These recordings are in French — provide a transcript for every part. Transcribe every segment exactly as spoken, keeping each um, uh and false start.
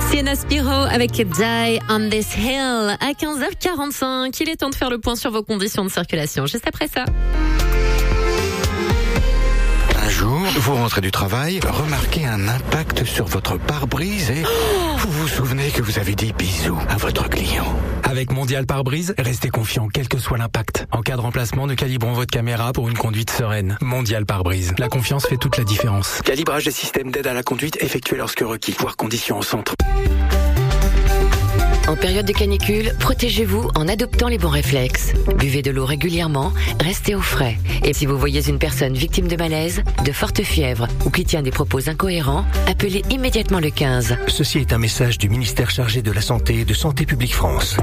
Sienna Spiro avec Die on this hill à quinze heures quarante-cinq. Il est temps de faire le point sur vos conditions de circulation. Juste après ça. Un jour, vous rentrez du travail, remarquez un impact sur votre pare-brise et oh vous vous souvenez que vous avez dit bisous à votre client. Avec Mondial Pare-Brise, restez confiant quel que soit l'impact. En cas de remplacement, nous calibrons votre caméra pour une conduite sereine. Mondial Pare-Brise. La confiance fait toute la différence. Calibrage des systèmes d'aide à la conduite effectué lorsque requis. Voire conditions au centre. En période de canicule, protégez-vous en adoptant les bons réflexes. Buvez de l'eau régulièrement, restez au frais. Et si vous voyez une personne victime de malaise, de forte fièvre ou qui tient des propos incohérents, appelez immédiatement le quinze. Ceci est un message du ministère chargé de la Santé et de Santé publique France.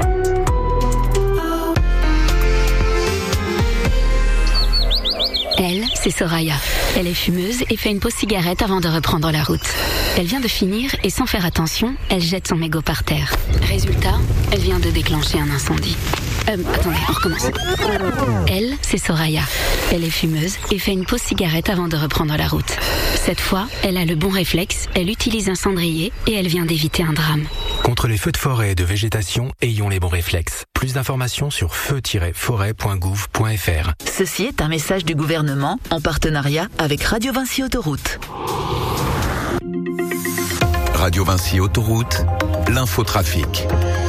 Elle, c'est Soraya. Elle est fumeuse et fait une pause cigarette avant de reprendre la route. Elle vient de finir et sans faire attention, elle jette son mégot par terre. Résultat, elle vient de déclencher un incendie. Euh, attendez, on recommence. Elle, c'est Soraya. Elle est fumeuse et fait une pause cigarette avant de reprendre la route. Cette fois, elle a le bon réflexe, elle utilise un cendrier et elle vient d'éviter un drame. Contre les feux de forêt et de végétation, ayons les bons réflexes. Plus d'informations sur feu tiret forêt point gouv point f r. Ceci est un message du gouvernement en partenariat avec Radio Vinci Autoroute. Radio Vinci Autoroute, l'infotrafic.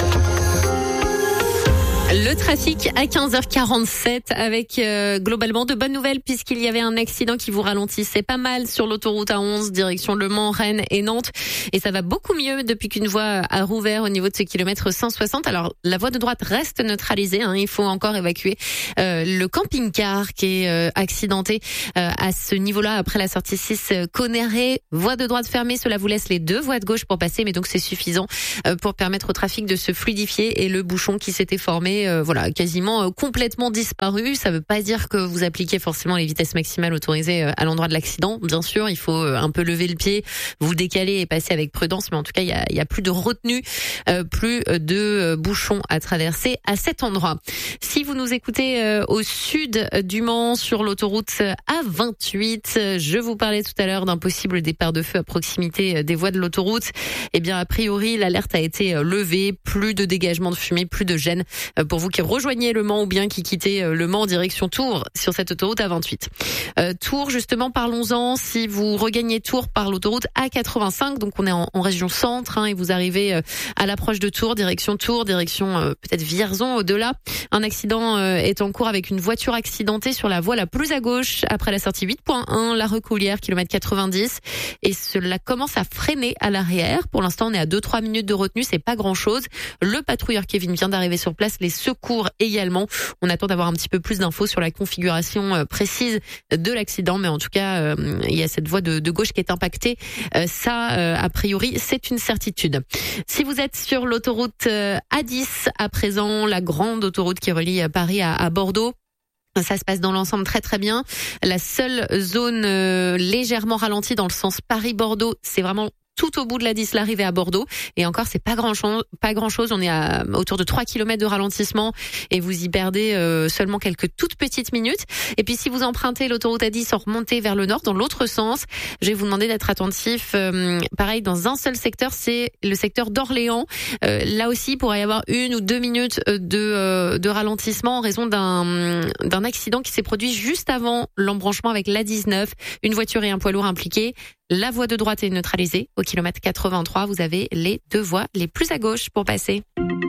Le trafic à quinze heures quarante-sept avec euh, globalement de bonnes nouvelles puisqu'il y avait un accident qui vous ralentissait pas mal sur l'autoroute A onze direction Le Mans, Rennes et Nantes et ça va beaucoup mieux depuis qu'une voie a rouvert au niveau de ce kilomètre cent soixante. Alors la voie de droite reste neutralisée, hein, il faut encore évacuer euh, le camping-car qui est euh, accidenté euh, à ce niveau-là après la sortie six euh, Connerré. Voie de droite fermée, cela vous laisse les deux voies de gauche pour passer mais donc c'est suffisant euh, pour permettre au trafic de se fluidifier et le bouchon qui s'était formé Euh, voilà, quasiment euh, complètement disparu. Ça veut pas dire que vous appliquez forcément les vitesses maximales autorisées euh, à l'endroit de l'accident. Bien sûr, il faut euh, un peu lever le pied, vous décaler et passer avec prudence. Mais en tout cas, il y a, il y a plus de retenue, euh, plus de euh, bouchons à traverser à cet endroit. Si vous nous écoutez euh, au sud du Mans sur l'autoroute A vingt-huit, je vous parlais tout à l'heure d'un possible départ de feu à proximité des voies de l'autoroute. Eh bien, a priori, l'alerte a été levée. Plus de dégagement de fumée, plus de gêne euh, pour vous qui rejoignez Le Mans ou bien qui quittez Le Mans en direction Tours sur cette autoroute A vingt-huit. Euh, Tours, justement, parlons-en. Si vous regagnez Tours par l'autoroute A quatre-vingt-cinq, donc on est en, en région centre, hein, et vous arrivez euh, à l'approche de Tours, direction Tours, direction euh, peut-être Vierzon au-delà. Un accident euh, est en cours avec une voiture accidentée sur la voie la plus à gauche après la sortie huit point un, la Recoulière, kilomètre quatre-vingt-dix. Et cela commence à freiner à l'arrière. Pour l'instant, on est à deux trois minutes de retenue, c'est pas grand-chose. Le patrouilleur Kevin vient d'arriver sur place, les secours également. On attend d'avoir un petit peu plus d'infos sur la configuration précise de l'accident, mais en tout cas, euh, il y a cette voie de, de gauche qui est impactée. Euh, ça, euh, a priori, c'est une certitude. Si vous êtes sur l'autoroute euh, A dix, à présent, la grande autoroute qui relie Paris à, à Bordeaux, ça se passe dans l'ensemble très très bien. La seule zone euh, légèrement ralentie dans le sens Paris-Bordeaux, c'est vraiment tout au bout de la dix, l'arrivée à Bordeaux. Et encore, c'est pas grand chose, pas grand chose. On est à autour de trois kilomètres de ralentissement et vous y perdez euh, seulement quelques toutes petites minutes. Et puis, si vous empruntez l'autoroute A dix en remontée vers le nord, dans l'autre sens, je vais vous demander d'être attentif. Euh, pareil, dans un seul secteur, c'est le secteur d'Orléans. Euh, là aussi, il pourrait y avoir une ou deux minutes de, euh, de ralentissement en raison d'un, d'un accident qui s'est produit juste avant l'embranchement avec l'A dix-neuf. Une voiture et un poids lourd impliqués. La voie de droite est neutralisée. Au kilomètre quatre-vingt-trois, vous avez les deux voies les plus à gauche pour passer.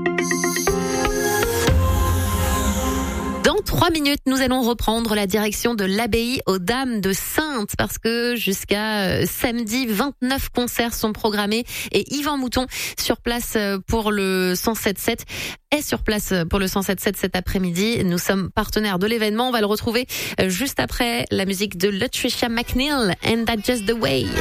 Dans trois minutes, nous allons reprendre la direction de l'abbaye aux Dames de Saintes parce que jusqu'à samedi, vingt-neuf concerts sont programmés et Yvan Mouton sur place pour le cent sept sept est sur place pour le cent sept sept cet après-midi. Nous sommes partenaires de l'événement. On va le retrouver juste après la musique de Latricia McNeil and That's Just the Way.